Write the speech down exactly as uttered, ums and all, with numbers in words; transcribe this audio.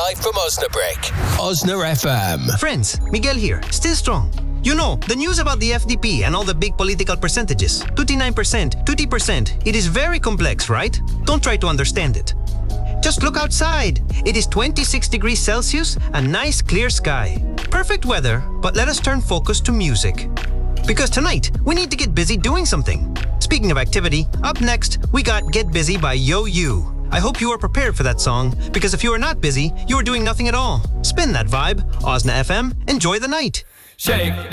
live from Osnabrück. Osna F M. Friends, Miguel here, still strong. You know, the news about the F D P and all the big political percentages. twenty-nine percent, twenty percent. It is very complex, right? Don't try to understand it. Just look outside. It is twenty-six degrees Celsius, a nice clear sky. Perfect weather, but let us turn focus to music. Because tonight, we need to get busy doing something. Speaking of activity, up next, we got Get Busy by Yo You. I hope you are prepared for that song, because if you are not busy, you are doing nothing at all. Spin that vibe. Osna F M, enjoy the night. Shake